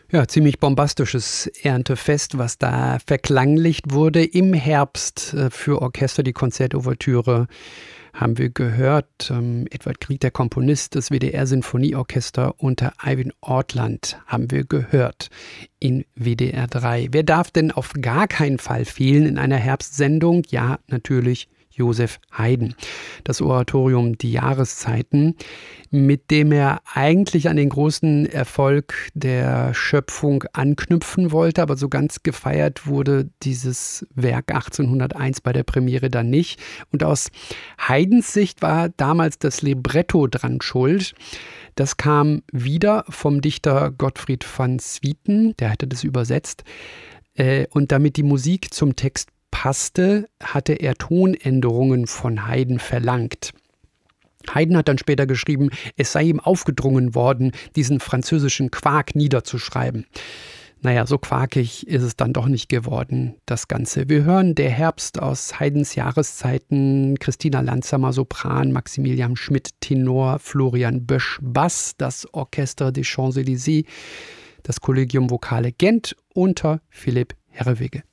Ja, ziemlich bombastisches Erntefest, was da verklanglicht wurde im Herbst für Orchester. Die Konzertouvertüre haben wir gehört. Edward Grieg, der Komponist, des WDR-Sinfonieorchester unter Eivind Ortland haben wir gehört in WDR 3. Wer darf denn auf gar keinen Fall fehlen in einer Herbstsendung? Ja, natürlich Joseph Haydn. Das Oratorium Die Jahreszeiten, mit dem er eigentlich an den großen Erfolg der Schöpfung anknüpfen wollte, aber so ganz gefeiert wurde dieses Werk 1801 bei der Premiere dann nicht. Und aus Haydns Sicht war damals das Libretto dran schuld. Das kam wieder vom Dichter Gottfried van Swieten, der hatte das übersetzt. Und damit die Musik zum Text passte, hatte er Tonänderungen von Haydn verlangt. Haydn hat dann später geschrieben, es sei ihm aufgedrungen worden, diesen französischen Quark niederzuschreiben. Naja, so quakig ist es dann doch nicht geworden, das Ganze. Wir hören Der Herbst aus Haydns Jahreszeiten, Christina Landsamer Sopran, Maximilian Schmidt Tenor, Florian Bösch Bass, das Orchestre des Champs-Élysées, das Collegium Vocale Gent unter Philipp Herreweghe.